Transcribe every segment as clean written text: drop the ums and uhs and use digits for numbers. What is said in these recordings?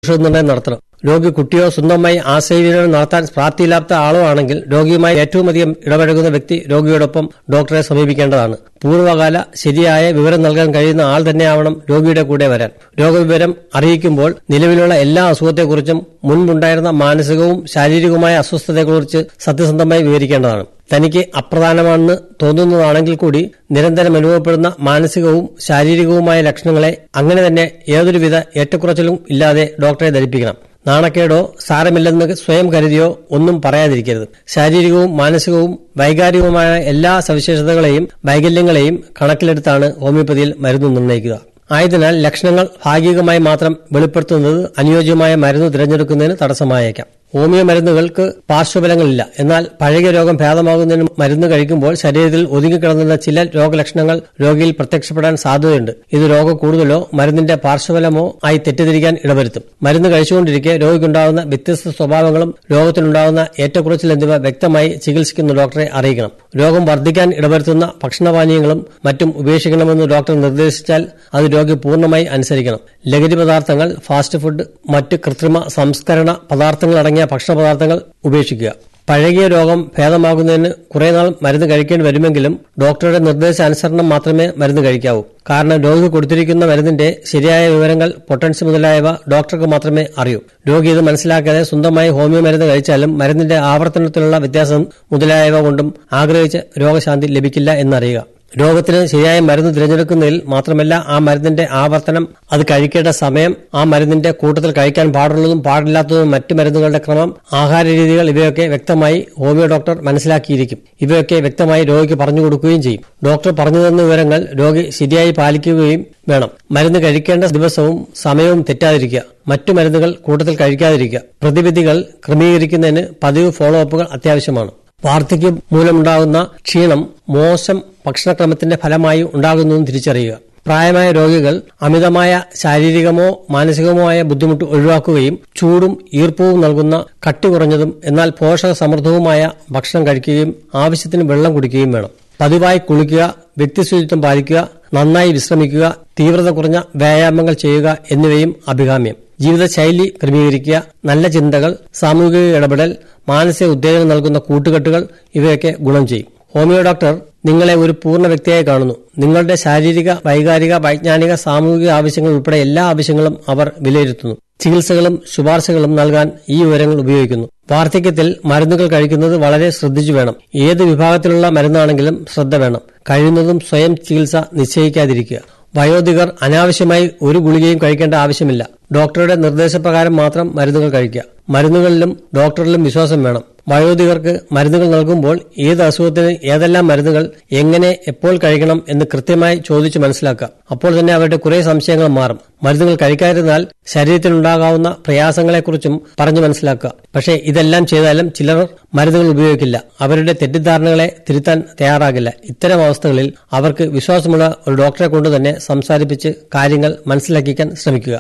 നിർണ്ണയം നടത്തണം. രോഗി കുട്ടിയോ സ്വന്തമായി ആശയവിനിമയം നടത്താൻ പ്രാപ്തിയില്ലാത്ത ആളോ ആണെങ്കിൽ രോഗിയുമായി ഏറ്റവും അധികം ഇടപഴകുന്ന വ്യക്തി രോഗിയോടൊപ്പം ഡോക്ടറെ സമീപിക്കേണ്ടതാണ്. പൂർവ്വകാല ശരിയായ വിവരം നൽകാൻ കഴിയുന്ന ആൾ തന്നെയാവണം രോഗിയുടെ കൂടെ വരാൻ. രോഗവിവരം അറിയിക്കുമ്പോൾ നിലവിലുള്ള എല്ലാ അസുഖത്തെക്കുറിച്ചും മുൻപുണ്ടായിരുന്ന മാനസികവും ശാരീരികവുമായ അസ്വസ്ഥതയെക്കുറിച്ച് സത്യസന്ധമായി വിവരിക്കേണ്ടതാണ്. തനിക്ക് അപ്രധാനമാണെന്ന് തോന്നുന്നതാണെങ്കിൽ കൂടി നിരന്തരം അനുഭവപ്പെടുന്ന മാനസികവും ശാരീരികവുമായ ലക്ഷണങ്ങളെ അങ്ങനെ തന്നെ യാതൊരുവിധ ഏറ്റക്കുറച്ചിലും ഇല്ലാതെ ഡോക്ടറെ ധരിപ്പിക്കണം. നാണക്കേടോ സാരമില്ലെന്ന് സ്വയം കരുതിയോ ഒന്നും പറയാതിരിക്കരുത്. ശാരീരികവും മാനസികവും വൈകാരികവുമായ എല്ലാ സവിശേഷതകളെയും വൈകല്യങ്ങളെയും കണക്കിലെടുത്താണ് ഹോമിയോപ്പതിയിൽ മരുന്ന് നിർണ്ണയിക്കുക. ആയതിനാൽ ലക്ഷണങ്ങൾ ഭാഗികമായി മാത്രം വെളിപ്പെടുത്തുന്നത് അനുയോജ്യമായ മരുന്ന് തിരഞ്ഞെടുക്കുന്നതിന് തടസ്സമായേക്കാം. ഹോമിയോ മരുന്നുകൾക്ക് പാർശ്വഫലങ്ങളില്ല. എന്നാൽ പഴകിയ രോഗം ഭേദമാകുന്നതിന് മരുന്ന് കഴിക്കുമ്പോൾ ശരീരത്തിൽ ഒതുങ്ങിക്കിടന്ന ചില രോഗലക്ഷണങ്ങൾ രോഗിയിൽ പ്രത്യക്ഷപ്പെടാൻ സാധ്യതയുണ്ട്. ഇത് രോഗം കൂടുതലോ മരുന്നിന്റെ പാർശ്വഫലമോ ആയി തെറ്റിദ്ധരിക്കാൻ ഇടവരുത്തും. മരുന്ന് കഴിച്ചുകൊണ്ടിരിക്കെ രോഗിക്കുണ്ടാകുന്ന വ്യത്യസ്ത സ്വഭാവങ്ങളും രോഗത്തിനുണ്ടാകുന്ന ഏറ്റക്കുറച്ചിൽ എന്നിവ വ്യക്തമായി ചികിത്സിക്കുന്ന ഡോക്ടറെ അറിയിക്കണം. രോഗം വർദ്ധിക്കാൻ ഇടവരുത്തുന്ന ഭക്ഷണപാനീയങ്ങളും മറ്റും ഉപേക്ഷിക്കണമെന്ന് ഡോക്ടർ നിർദ്ദേശിച്ചാൽ അത് രോഗി പൂർണ്ണമായി അനുസരിക്കണം. ലഹരി പദാർത്ഥങ്ങൾ, ഫാസ്റ്റ് ഫുഡ്, മറ്റ് കൃത്രിമ സംസ്കരണ പദാർത്ഥങ്ങൾ അടങ്ങിയ ഭക്ഷണ പദാർത്ഥങ്ങൾ ഉപേക്ഷിക്കുക. പഴകിയ രോഗം ഭേദമാകുന്നതിന് കുറെ നാൾ മരുന്ന് കഴിക്കേണ്ടി വരുമെങ്കിലും ഡോക്ടറുടെ നിർദ്ദേശാനുസരണം മാത്രമേ മരുന്ന് കഴിക്കാവൂ. കാരണം രോഗി കൊടുത്തിരിക്കുന്ന മരുന്നിന്റെ ശരിയായ വിവരങ്ങൾ, പൊട്ടൻസി മുതലായവ ഡോക്ടർക്ക് മാത്രമേ അറിയൂ. രോഗി ഇത് മനസ്സിലാക്കാതെ സ്വന്തമായി ഹോമിയോ മരുന്ന് കഴിച്ചാലും മരുന്നിന്റെ ആവർത്തനത്തിലുള്ള വ്യത്യാസം മുതലായവ കൊണ്ടും ആഗ്രഹിച്ച രോഗശാന്തി ലഭിക്കില്ല എന്നറിയുക. രോഗത്തിന് ശരിയായ മരുന്ന് തിരഞ്ഞെടുക്കുന്നതിൽ മാത്രമല്ല, ആ മരുന്നിന്റെ ആവർത്തനം, അത് കഴിക്കേണ്ട സമയം, ആ മരുന്നിന്റെ കൂട്ടത്തിൽ കഴിക്കാൻ പാടുള്ളതും പാടില്ലാത്തതും മറ്റ് മരുന്നുകളുടെ ക്രമം, ആഹാര രീതികൾ ഇവയൊക്കെ വ്യക്തമായി ഹോമിയോ ഡോക്ടർ മനസ്സിലാക്കിയിരിക്കും. ഇവയൊക്കെ വ്യക്തമായി രോഗിക്ക് പറഞ്ഞു കൊടുക്കുകയും ചെയ്യും. ഡോക്ടർ പറഞ്ഞു തന്ന വിവരങ്ങൾ രോഗി ശരിയായി പാലിക്കുകയും വേണം. മരുന്ന് കഴിക്കേണ്ട ദിവസവും സമയവും തെറ്റാതിരിക്കുക. മറ്റു മരുന്നുകൾ കൂട്ടത്തിൽ കഴിക്കാതിരിക്കുക. പ്രതിവിധികൾ ക്രമീകരിക്കുന്നതിന് പതിവ് ഫോളോ അപ്പുകൾ അത്യാവശ്യമാണ്. വാർദ്ധക്യം മൂലമുണ്ടാകുന്ന ക്ഷീണം മോശം ഭക്ഷണക്രമത്തിന്റെ ഫലമായി ഉണ്ടാകുന്നതും തിരിച്ചറിയുക. പ്രായമായ രോഗികൾ അമിതമായ ശാരീരികമോ മാനസികമോ ആയ ബുദ്ധിമുട്ട് ഒഴിവാക്കുകയും ചൂടും ഈർപ്പവും നൽകുന്ന കട്ടി കുറഞ്ഞതും എന്നാൽ പോഷക സമൃദ്ധവുമായ ഭക്ഷണം കഴിക്കുകയും ആവശ്യത്തിന് വെള്ളം കുടിക്കുകയും വേണം. പതിവായി കുളിക്കുക, വ്യക്തിശുചിത്വം പാലിക്കുക, നന്നായി വിശ്രമിക്കുക, തീവ്രത കുറഞ്ഞ വ്യായാമങ്ങൾ ചെയ്യുക എന്നിവയും അഭികാമ്യം. ജീവിതശൈലി ക്രമീകരിക്കുക, നല്ല ചിന്തകൾ, സാമൂഹിക ഇടപെടൽ, മാനസിക ഉത്തേജനം നൽകുന്ന കൂട്ടുകെട്ടുകൾ ഇവയൊക്കെ ഗുണം ചെയ്യും. ഹോമിയോ ഡോക്ടർ നിങ്ങളെ ഒരു പൂർണ്ണ വ്യക്തിയായി കാണുന്നു. നിങ്ങളുടെ ശാരീരിക, വൈകാരിക, വൈജ്ഞാനിക, സാമൂഹിക ആവശ്യങ്ങൾ ഉൾപ്പെടെ എല്ലാ ആവശ്യങ്ങളും അവർ വിലയിരുത്തുന്നു. ചികിത്സകളും ശുപാർശകളും നൽകാൻ ഈ വിവരങ്ങൾ ഉപയോഗിക്കുന്നു. വാർദ്ധക്യത്തിൽ മരുന്നുകൾ കഴിക്കുന്നത് വളരെ ശ്രദ്ധിച്ചു വേണം. ഏത് വിഭാഗത്തിലുള്ള മരുന്നാണെങ്കിലും ശ്രദ്ധ വേണം. കഴിയുന്നതും സ്വയം ചികിത്സ നിശ്ചയിക്കാതിരിക്കുക. വയോധികർ അനാവശ്യമായി ഒരു ഗുളികയും കഴിക്കേണ്ട ആവശ്യമില്ല. ഡോക്ടറുടെ നിർദ്ദേശപ്രകാരം മാത്രം മരുന്നുകൾ കഴിക്കുക. മരുന്നുകളിലും ഡോക്ടറിലും വിശ്വാസം വേണം. വയോധികർക്ക് മരുന്നുകൾ നൽകുമ്പോൾ ഏത് അസുഖത്തിന് ഏതെല്ലാം മരുന്നുകൾ എങ്ങനെ എപ്പോൾ കഴിക്കണം എന്ന് കൃത്യമായി ചോദിച്ചു മനസ്സിലാക്കുക. അപ്പോൾ തന്നെ അവരുടെ കുറെ സംശയങ്ങൾ മാറും. മരുന്നുകൾ കഴിക്കാതിരുന്നാൽ ശരീരത്തിനുണ്ടാകാവുന്ന പ്രയാസങ്ങളെക്കുറിച്ചും പറഞ്ഞു മനസ്സിലാക്കുക. പക്ഷേ ഇതെല്ലാം ചെയ്താലും ചിലർ മരുന്നുകൾ ഉപയോഗിക്കില്ല. അവരുടെ തെറ്റിദ്ധാരണകളെ തിരുത്താൻ തയ്യാറാകില്ല. ഇത്തരം അവസ്ഥകളിൽ അവർക്ക് വിശ്വാസമുള്ള ഒരു ഡോക്ടറെ കൊണ്ട് തന്നെ സംസാരിപ്പിച്ച് കാര്യങ്ങൾ മനസ്സിലാക്കിക്കാൻ ശ്രമിക്കുക.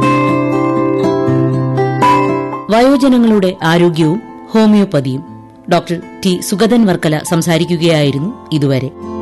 വയോജനങ്ങളുടെ ആരോഗ്യവും ഹോമിയോപ്പതിയും ഡോക്ടർ ടി സുഗതൻ വർക്കല സംസാരിക്കുകയായിരുന്നു ഇതുവരെ.